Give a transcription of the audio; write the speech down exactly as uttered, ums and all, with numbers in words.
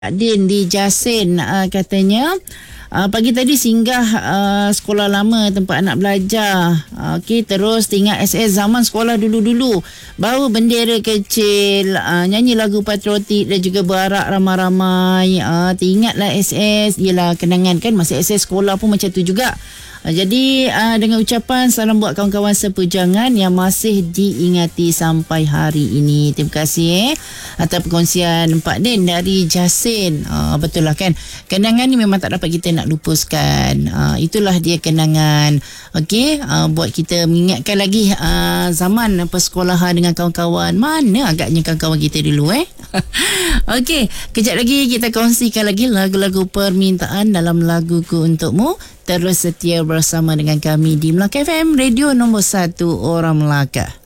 Din di Jasin uh, katanya uh, pagi tadi singgah uh, sekolah lama tempat anak belajar. Uh, Okey, terus tinggal S S zaman sekolah dulu-dulu. Bawa bendera kecil, uh, nyanyi lagu patriotik dan juga berarak ramai-ramai. Uh, teringatlah S S, yelah kenangan kan masa S S sekolah pun macam tu juga. Uh, jadi uh, dengan ucapan salam buat kawan-kawan seperjuangan yang masih diingati sampai hari ini. Terima kasih eh atas perkongsian Pak Din dari Jasin. Uh, betul lah kan, kenangan ni memang tak dapat kita nak lupuskan. Uh, itulah dia kenangan. Okey, uh, buat kita mengingatkan lagi uh, zaman persekolahan dengan kawan-kawan. Mana agaknya kawan-kawan kita dulu eh. Okey, kejap lagi kita kongsikan lagi lagu-lagu permintaan dalam Laguku Untukmu. Terus setia bersama dengan kami di Melaka F M, radio nombor satu orang Melaka.